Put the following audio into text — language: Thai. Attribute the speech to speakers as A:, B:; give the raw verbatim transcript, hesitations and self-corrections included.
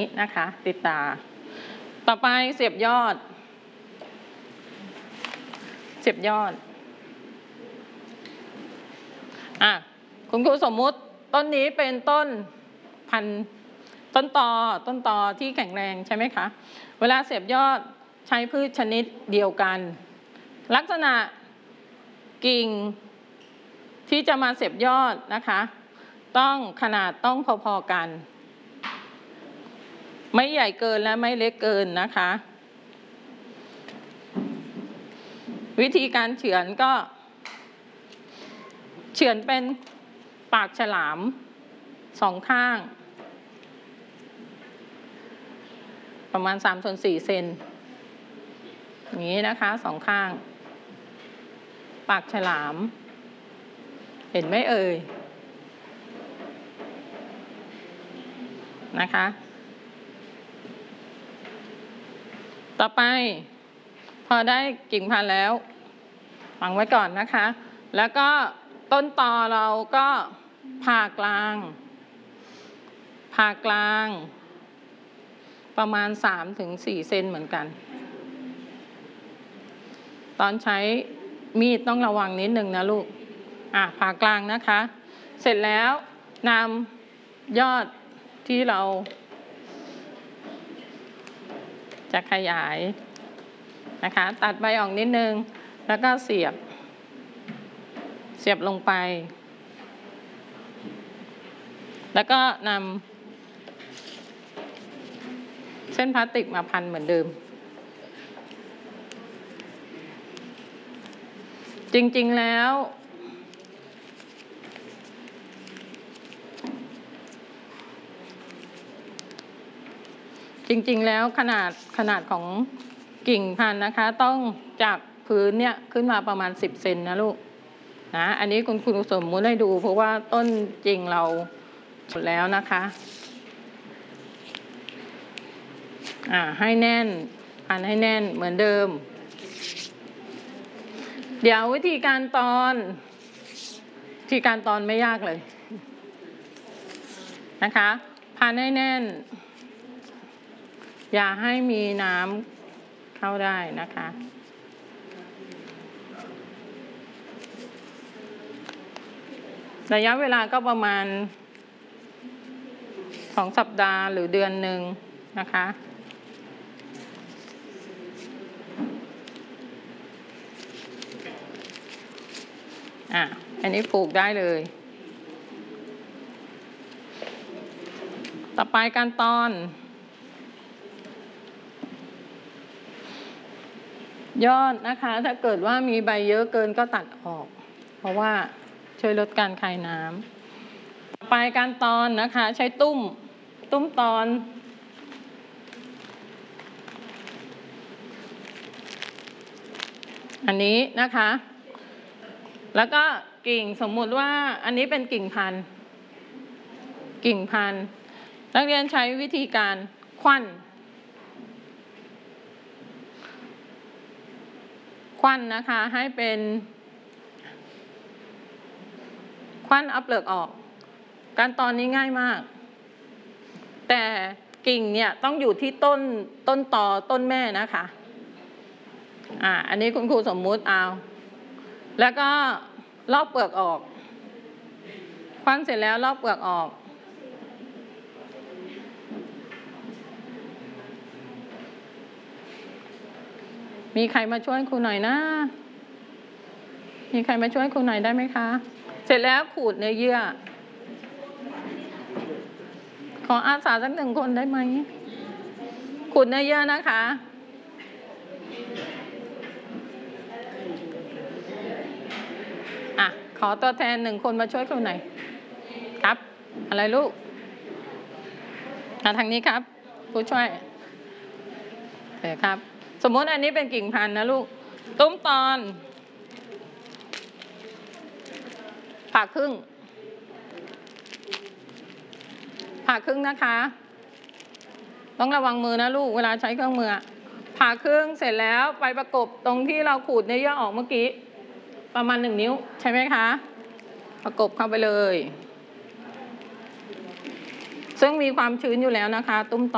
A: นะคะติดตาต่อไปเสียบยอดเสียบยอดอ่ะคุณครูสมมุติต้นนี้เป็นต้นพันต้นตอต้นตอที่แข็งแรงใช่ไหมคะเวลาเสียบยอดใช้พืชชนิดเดียวกันลักษณะกิ่งที่จะมาเสียบยอดนะคะต้องขนาดต้องพอๆกันไม่ใหญ่เกินและไม่เล็กเกินนะคะวิธีการเฉือนก็เฉือนเป็นปากฉลามสองข้างประมาณสามส่วนสี่เซนอย่างนี้นะคะสองข้างปากฉลามเห็นไหมเอ่ยนะคะต่อไปพอได้กิ่งพันธุ์แล้ววางไว้ก่อนนะคะแล้วก็ต้นตอเราก็ผ่ากลางผ่ากลางประมาณ สามถึงสี่ เซนเหมือนกันตอนใช้มีดต้องระวังนิดนึงนะลูกอ่ะผ่ากลางนะคะเสร็จแล้วนำยอดที่เราจะขยายนะคะตัดใบออกนิดนึงแล้วก็เสียบเสียบลงไปแล้วก็นำเส้นพลาสติกมาพันเหมือนเดิมจริงๆแล้วจริงๆแล้วขนาดขนาดของกิ่งพันธุ์นะคะต้องจากพื้นเนี่ยขึ้นมาประมาณสิบเซนนะลูกนะอันนี้คุณครูสมมุติให้ดูเพราะว่าต้นจริงเราหมดแล้วนะคะอ่าให้แน่นพันให้แน่นเหมือนเดิมเดี๋ยววิธีการตอนวิธีการตอนไม่ยากเลยนะคะพันให้แน่นอย่าให้มีน้ำเข้าได้นะคะระยะเวลาก็ประมาณสองสัปดาห์หรือเดือนหนึ่งนะคะอ่ะอันนี้ปลูกได้เลยต่อไปการตอนยอดนะคะถ้าเกิดว่ามีใบเยอะเกินก็ตัดออกเพราะว่าช่วยลดการคายน้ำต่อไปการตอนนะคะใช้ตุ้มตุ้มตอนอันนี้นะคะแล้วก็กิ่งสมมุติว่าอันนี้เป็นกิ่งพันธุ์กิ่งพันธุ์นักเรียนใช้วิธีการควันควันนะคะให้เป็นควันเอาเปลือกออกการตอนนี้ง่ายมากแต่กิ่งเนี่ยต้องอยู่ที่ต้นต้นตอต้นแม่นะคะอ่าอันนี้คุณครูสมมุติเอาแล้วก็ลอกเปลือกออกควันเสร็จแล้วลอกเปลือกออกมีใครมาช่วยครูหน่อยนะมีใครมาช่วยครูหน่อยได้ไหมคะเสร็จแล้วขูดเนื้อเยื่อขออาสาสักหนึ่งคนได้ไหมขูดเนื้อเยื่อนะคะอ่ะขอตัวแทนหนึ่งคนมาช่วยครูหน่อยครับอะไรลูกมาทางนี้ครับผู้ช่วยเดี๋ยวครับสมมติอันนี้เป็นกิ่งพันธุ์นะลูกตุ้มตอนผ่าครึ่งผ่าครึ่งนะคะต้องระวังมือนะลูกเวลาใช้เครื่องมือผ่าครึ่งเสร็จแล้วไปประกบตรงที่เราขูดเนื้อเยื่อออกเมื่อกี้ประมาณหนึ่งนิ้วใช่ไหมคะประกบเข้าไปเลยซึ่งมีความชื้นอยู่แล้วนะคะตุ้มตอน